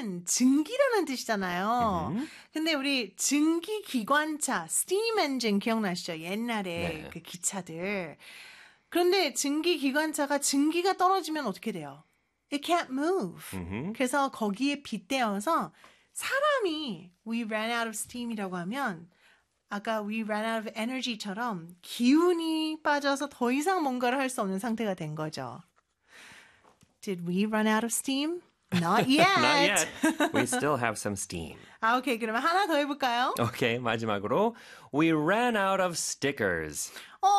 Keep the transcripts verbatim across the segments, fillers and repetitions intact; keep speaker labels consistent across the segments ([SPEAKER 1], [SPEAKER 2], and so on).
[SPEAKER 1] steam은 증기라는 뜻이잖아요.
[SPEAKER 2] 음.
[SPEAKER 1] 근데 우리 증기 기관차, steam engine 기억나시죠? 옛날에
[SPEAKER 2] 네.
[SPEAKER 1] 그 기차들. 그런데 증기 기관차가 증기가 떨어지면 어떻게 돼요? It can't move.
[SPEAKER 2] 음흠.
[SPEAKER 1] 그래서 거기에 빗대어서 사람이 we ran out of steam이라고 하면 아까 we ran out of energy처럼 기운이 빠져서 더 이상 뭔가를 할 수 없는 상태가 된 거죠. Did we run out of steam? Not yet.
[SPEAKER 2] Not yet. We still have some steam.
[SPEAKER 1] 아, 오케이. 그러면 하나 더 해볼까요?
[SPEAKER 2] 오케이, 마지막으로 We ran out of stickers.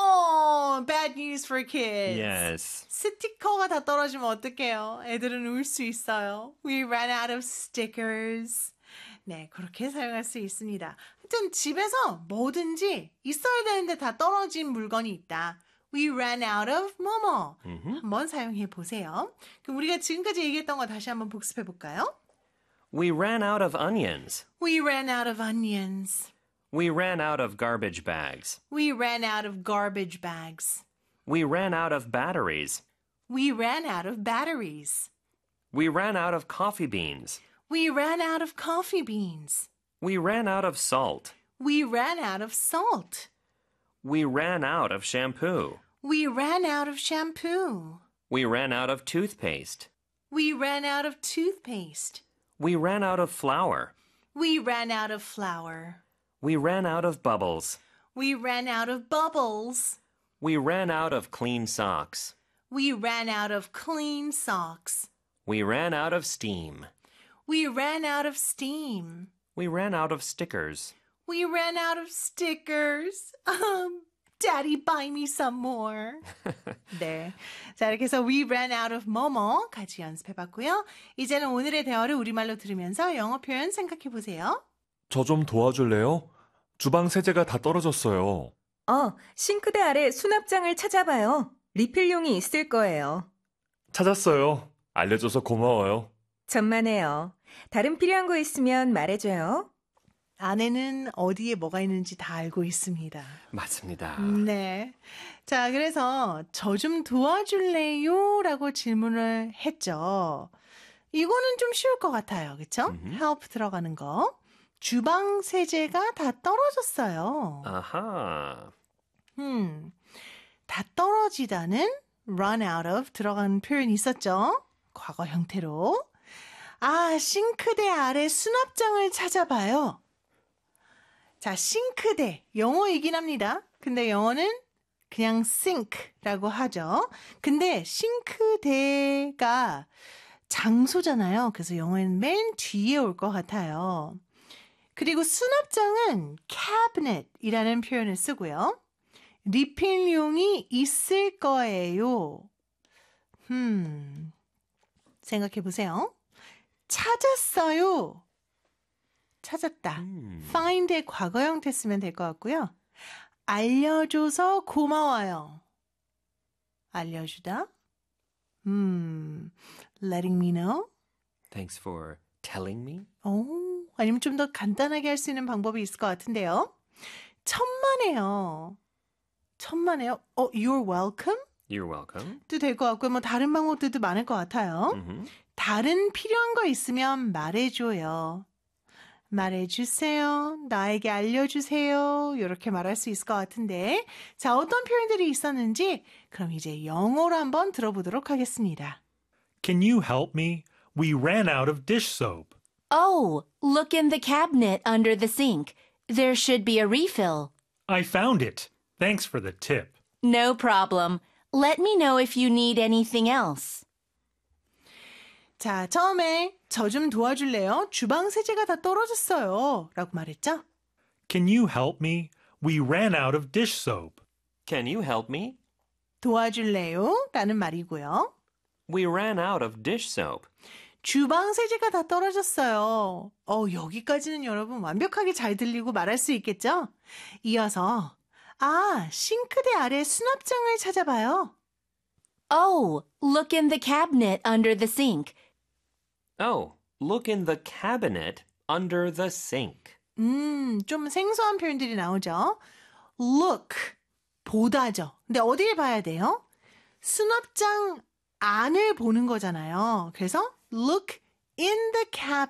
[SPEAKER 1] Oh, bad news for kids.
[SPEAKER 2] Yes.
[SPEAKER 1] 스티커가 다 떨어지면 어떡해요? 애들은 울 수 있어요. We ran out of stickers. 네, 그렇게 사용할 수 있습니다. 하여튼 집에서 뭐든지 있어야 되는데 다 떨어진 물건이 있다. We ran out of 뭐뭐. 한번 사용해 보세요. 그럼 우리가 지금까지 얘기했던 거 다시 한번 복습해 볼까요?
[SPEAKER 2] We ran out of onions.
[SPEAKER 1] We ran out of onions.
[SPEAKER 2] We ran out of garbage bags.
[SPEAKER 1] We ran out of garbage bags.
[SPEAKER 2] We ran out of batteries.
[SPEAKER 1] We ran out of batteries.
[SPEAKER 2] We ran out of coffee beans.
[SPEAKER 1] We ran out of coffee beans.
[SPEAKER 2] We ran out of salt.
[SPEAKER 1] We ran out of salt.
[SPEAKER 2] We ran out of shampoo.
[SPEAKER 1] We ran out of shampoo.
[SPEAKER 2] We ran out of toothpaste.
[SPEAKER 1] We ran out of toothpaste.
[SPEAKER 2] We ran out of flour.
[SPEAKER 1] We ran out of flour.
[SPEAKER 2] We ran out of bubbles.
[SPEAKER 1] We ran out of bubbles.
[SPEAKER 2] We ran out of clean socks.
[SPEAKER 1] We ran out of clean socks.
[SPEAKER 2] We ran out of steam.
[SPEAKER 1] We ran out of steam.
[SPEAKER 2] We ran out of stickers.
[SPEAKER 1] We ran out of stickers. Um, Daddy, buy me some more. 네. 자, 이렇게 해서 we ran out of 뭐뭐 같이 연습해봤고요. 이제는 오늘의 대화를 우리말로 들으면서 영어 표현 생각해보세요.
[SPEAKER 3] 저 좀 도와줄래요? 주방 세제가 다 떨어졌어요.
[SPEAKER 4] 어, 싱크대 아래 수납장을 찾아봐요. 리필용이 있을 거예요.
[SPEAKER 3] 찾았어요. 알려줘서 고마워요.
[SPEAKER 4] 천만에요. 다른 필요한 거 있으면 말해줘요.
[SPEAKER 1] 아내는 어디에 뭐가 있는지 다 알고 있습니다.
[SPEAKER 2] 맞습니다.
[SPEAKER 1] 네. 자, 그래서 저 좀 도와줄래요? 라고 질문을 했죠. 이거는 좀 쉬울 것 같아요. 그쵸?
[SPEAKER 2] 음흠.
[SPEAKER 1] help 들어가는 거. 주방 세제가 다 떨어졌어요.
[SPEAKER 2] 아하.
[SPEAKER 1] 음, 다 떨어지다는 run out of 들어간 표현이 있었죠. 과거 형태로. 아, 싱크대 아래 수납장을 찾아봐요. 자, 싱크대. 영어이긴 합니다. 근데 영어는 그냥 sink라고 하죠. 근데 싱크대가 장소잖아요. 그래서 영어에는 맨 뒤에 올 것 같아요. 그리고 수납장은 cabinet이라는 표현을 쓰고요. 리필용이 있을 거예요. 음, 생각해 보세요. 찾았어요. 찾았다.
[SPEAKER 2] 음.
[SPEAKER 1] find의 과거 형태 쓰면 될 것 같고요. 알려줘서 고마워요. 알려주다. 음, letting me know.
[SPEAKER 2] Thanks for telling me.
[SPEAKER 1] 오, 아니면 좀 더 간단하게 할 수 있는 방법이 있을 것 같은데요. 천만에요. 천만에요. 어, you're welcome?
[SPEAKER 2] You're welcome.
[SPEAKER 1] 도 될 것 같고요. 뭐 다른 방법들도 많을 것 같아요.
[SPEAKER 2] 음흠.
[SPEAKER 1] 다른 필요한 거 있으면 말해줘요. 말해주세요. 나에게 알려주세요. 이렇게 말할 수 있을 것 같은데 자, 어떤 표현들이 있었는지 그럼 이제 영어로 한번 들어보도록 하겠습니다.
[SPEAKER 5] Can you help me? We ran out of dish soap.
[SPEAKER 6] Oh, look in the cabinet under the sink. There should be a refill.
[SPEAKER 5] I found it. Thanks for the tip.
[SPEAKER 6] No problem. Let me know if you need anything else.
[SPEAKER 1] 자, 처음에 저 좀 도와줄래요? 주방 세제가 다 떨어졌어요. 라고 말했죠?
[SPEAKER 5] Can you help me? We ran out of dish soap.
[SPEAKER 2] Can you help me?
[SPEAKER 1] 도와줄래요? 라는 말이고요.
[SPEAKER 2] We ran out of dish soap.
[SPEAKER 1] 주방 세제가 다 떨어졌어요. 어, 여기까지는 여러분 완벽하게 잘 들리고 말할 수 있겠죠? 이어서 아, 싱크대 아래 수납장을 찾아봐요.
[SPEAKER 6] Oh, look in the cabinet under the sink.
[SPEAKER 2] Oh, look in the cabinet under the sink.
[SPEAKER 1] 음, 좀 생소한 표현들이 나오죠. Look, 보다죠. 근데 어디를 봐야 돼요? 수납장 안을 보는 거잖아요. 그래서 look in the cabinet.